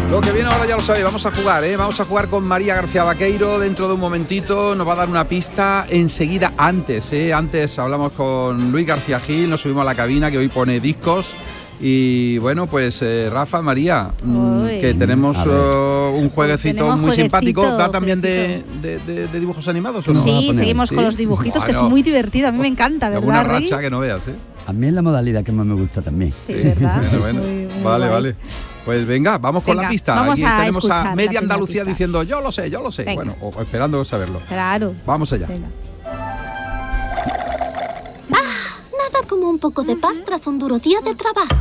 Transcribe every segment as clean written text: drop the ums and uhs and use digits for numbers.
Lo que viene ahora ya lo sabéis, vamos a jugar, ¿eh? Vamos a jugar con María García Vaqueiro dentro de un momentito, nos va a dar una pista enseguida antes, ¿eh? Antes hablamos con Luis García Gil, nos subimos a la cabina que hoy pone discos y bueno, pues Rafa, María, que tenemos un jueguecito muy simpático, ¿da también de dibujos animados o no? Sí, seguimos con los dibujitos, que es muy divertido, a mí me encanta, ¿verdad? Una racha que no veas, ¿eh? A mí es la modalidad que más me gusta también. Sí, ¿verdad? Bueno. Muy vale, guay. Vale. Pues venga, vamos con la pista. Vamos Aquí tenemos a media Andalucía diciendo yo lo sé. Venga. Bueno, o esperando saberlo. Claro. Vamos allá. Venga. Nada como un poco de paz tras un duro día de trabajo.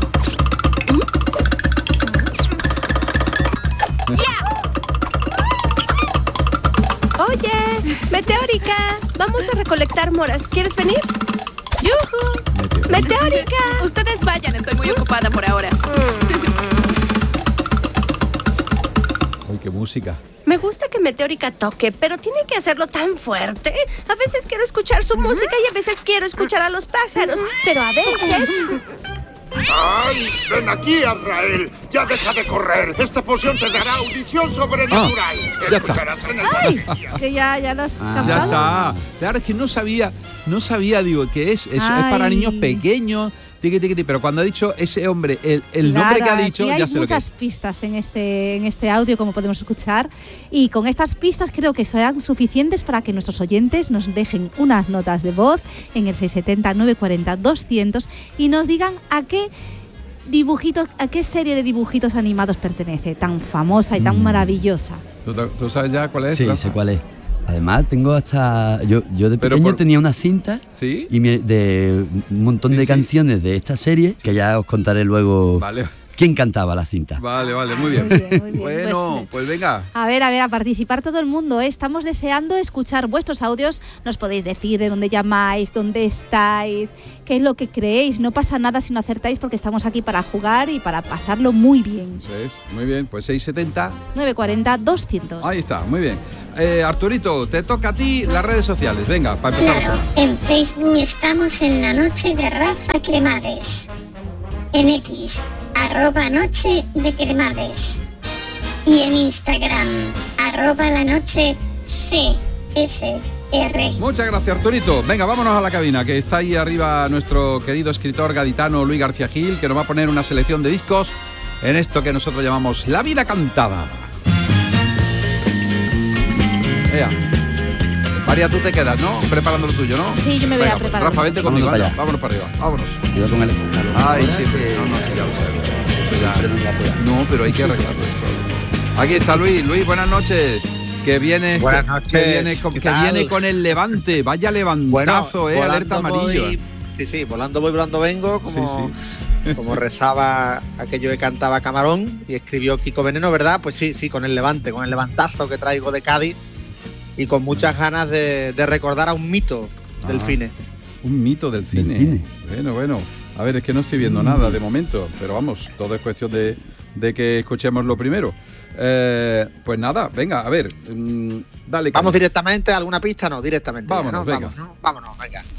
Oye, Meteórica, vamos a recolectar moras. ¿Quieres venir? ¡Yujú! ¡Meteórica! Ustedes vayan, estoy muy ocupada por ahora. Uy, qué música. Me gusta que Meteórica toque, pero tiene que hacerlo tan fuerte. A veces quiero escuchar su música y a veces quiero escuchar a los pájaros. Pero a veces... ¡Ay! ¡Ven aquí, Azrael! ¡Ya deja de correr! ¡Esta poción te dará audición sobrenatural! ¡Escucharás en el ¡Ay! Que ya las cantado. Ya está. Claro, es que no sabía, digo, que es para niños pequeños. Pero cuando ha dicho ese hombre, el nombre que ha dicho, ya sé lo que es. Hay muchas pistas en este audio, como podemos escuchar, y con estas pistas creo que serán suficientes para que nuestros oyentes nos dejen unas notas de voz en el 670-940-200 y nos digan a qué serie de dibujitos animados pertenece, tan famosa y tan maravillosa. ¿Tú sabes ya cuál es? Sí, sé cuál es. Además, tengo hasta... Yo de pequeño tenía una cinta. ¿Sí? Y de un montón de canciones de esta serie, que ya os contaré luego quién cantaba la cinta. Vale, muy bien. Muy bien. Bueno, pues venga. A ver, a participar todo el mundo, ¿eh? Estamos deseando escuchar vuestros audios. Nos podéis decir de dónde llamáis, dónde estáis, qué es lo que creéis. No pasa nada si no acertáis porque estamos aquí para jugar y para pasarlo muy bien. Eso es, muy bien. Pues 670... 940-200. Ahí está, muy bien. Arturito, te toca a ti las redes sociales. Venga, para empezar. Claro, en Facebook estamos en La Noche de Rafa Cremades. En X, @Noche de Cremades. Y en Instagram, @LaNocheCSR. Muchas gracias, Arturito. Venga, vámonos a la cabina, que está ahí arriba nuestro querido escritor gaditano Luis García Gil, que nos va a poner una selección de discos en esto que nosotros llamamos La Vida Cantada. María, tú te quedas, ¿no? Preparando lo tuyo, ¿no? Sí, yo me voy a preparar. Rafa, vente conmigo, vámonos para arriba, vámonos. Cuidado con el... Ay, sí, ya lo sé. No, pero hay que arreglarlo esto. Aquí está Luis, buenas noches. Que viene, buenas noches. Que viene con el Levante, vaya levantazo, bueno, alerta amarillo. Sí, volando voy, volando vengo, como rezaba aquello que cantaba Camarón y escribió Kiko Veneno, ¿verdad? Pues sí, con el Levante, con el levantazo que traigo de Cádiz y con muchas ganas de recordar a un mito del cine. Un mito del cine. Bueno. A ver, es que no estoy viendo nada de momento, pero vamos, todo es cuestión de que escuchemos lo primero. Pues nada, venga, a ver, dale. ¿Vamos directamente a alguna pista? No, directamente. Vámonos, venga. Vámonos, venga.